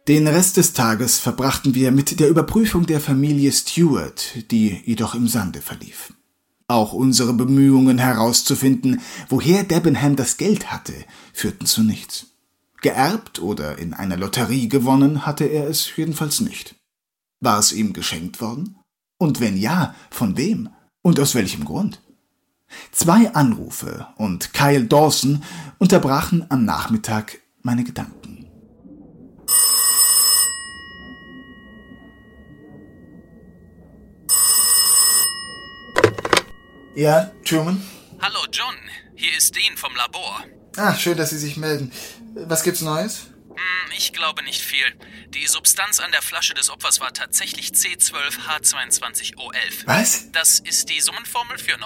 Den Rest des Tages verbrachten wir mit der Überprüfung der Familie Stewart, die jedoch im Sande verlief. Auch unsere Bemühungen herauszufinden, woher Debenham das Geld hatte, führten zu nichts. Geerbt oder in einer Lotterie gewonnen hatte er es jedenfalls nicht. War es ihm geschenkt worden? Und wenn ja, von wem? Und aus welchem Grund? 2 Anrufe und Kyle Dawson unterbrachen am Nachmittag meine Gedanken. Ja, Truman? Hallo John, hier ist Dean vom Labor. Schön, dass Sie sich melden. Was gibt's Neues? Ich glaube nicht viel. Die Substanz an der Flasche des Opfers war tatsächlich C12H22O11. Was? Das ist die Summenformel für